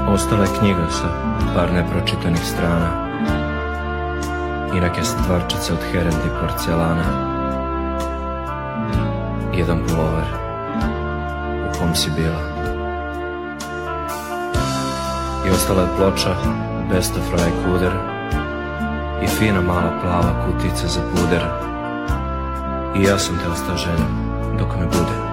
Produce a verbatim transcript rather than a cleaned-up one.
Ostala je knjiga sa par nepročitanih strana i neke stvarčice od herendi porcelana. Jedan pulover u kom si bila. I ostala je ploča Best of Ray Cooder i fina mala plava kutica za puder. I ja sam te ostao želja dok me bude.